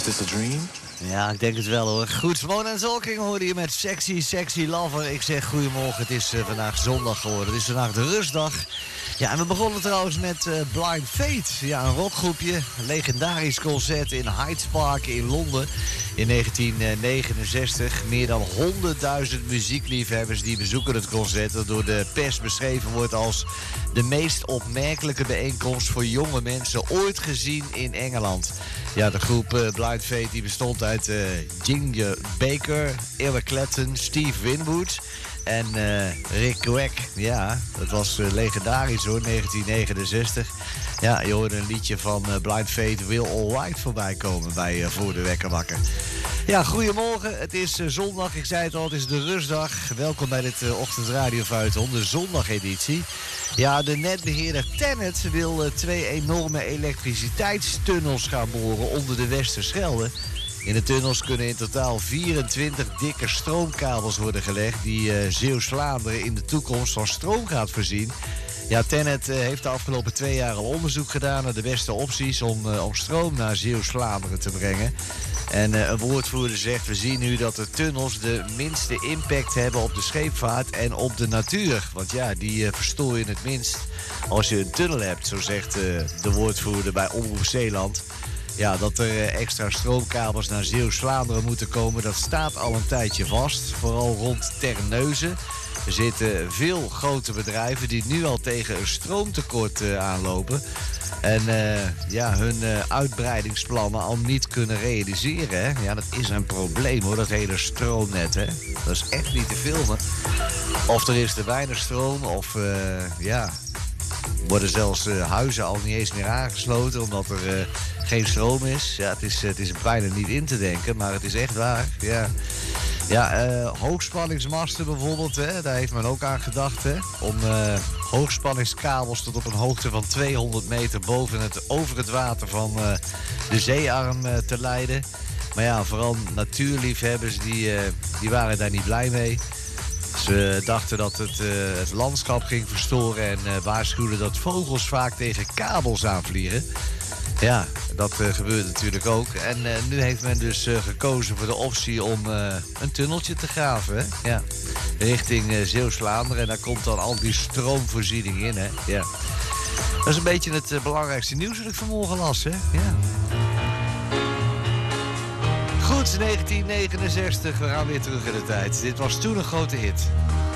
this a dream? Ja, ik denk het wel hoor. Goed, Mona Zolking hoorde je met Sexy, Sexy Lover. Ik zeg goedemorgen, het is vandaag zondag geworden. Het is vandaag de rustdag. Ja, en we begonnen trouwens met Blind Fate. Ja, een rockgroepje. Een legendarisch concert in Hyde Park in Londen in 1969. Meer dan 100.000 muziekliefhebbers die bezoeken het concert, dat door de pers beschreven wordt als de meest opmerkelijke bijeenkomst voor jonge mensen ooit gezien in Engeland. Ja, de groep Blind Fate die bestond uit Ginger Baker, Eric Clapton, Steve Winwood en Rick Wack. Ja, dat was legendarisch hoor, 1969. Ja, je hoorde een liedje van Blind Fate, Will Alright, voorbij komen bij Voor de Wekker Wakker. Ja, goedemorgen. Het is zondag. Ik zei het al, het is de rustdag. Welkom bij dit ochtendradiovuiton, de zondageditie. Ja, de netbeheerder TenneT wil 2 enorme elektriciteitstunnels gaan boren onder de Westerschelde. In de tunnels kunnen in totaal 24 dikke stroomkabels worden gelegd die Zeeuws-Vlaanderen in de toekomst van stroom gaat voorzien. Ja, TenneT heeft de afgelopen 2 jaar al onderzoek gedaan naar de beste opties om stroom naar Zeeuws-Vlaanderen te brengen. En een woordvoerder zegt, we zien nu dat de tunnels de minste impact hebben op de scheepvaart en op de natuur. Want ja, die verstoor je het minst als je een tunnel hebt, zo zegt de woordvoerder bij Omroep Zeeland. Ja, dat er extra stroomkabels naar Zeeuws-Vlaanderen moeten komen, dat staat al een tijdje vast. Vooral rond Terneuzen. Er zitten veel grote bedrijven die nu al tegen een stroomtekort aanlopen. En hun uitbreidingsplannen al niet kunnen realiseren. Hè? Ja, dat is een probleem hoor, dat hele stroomnet. Hè? Dat is echt niet te filmen. Of er is te weinig stroom, of worden zelfs huizen al niet eens meer aangesloten omdat er geen stroom is. Ja, het is bijna niet in te denken, maar het is echt waar. Ja. Ja, hoogspanningsmasten bijvoorbeeld, hè, daar heeft men ook aan gedacht. Hè, om hoogspanningskabels tot op een hoogte van 200 meter over het water van de zeearm te leiden. Maar ja, vooral natuurliefhebbers die waren daar niet blij mee. Ze dachten dat het landschap ging verstoren en waarschuwden dat vogels vaak tegen kabels aanvliegen. Ja, dat gebeurt natuurlijk ook. En nu heeft men dus gekozen voor de optie om een tunneltje te graven. Hè? Ja. Richting Zeeuws-Vlaanderen. En daar komt dan al die stroomvoorziening in. Hè? Ja. Dat is een beetje het belangrijkste nieuws dat ik vanmorgen las. Hè? Ja. Goed, 1969. We gaan weer terug in de tijd. Dit was toen een grote hit.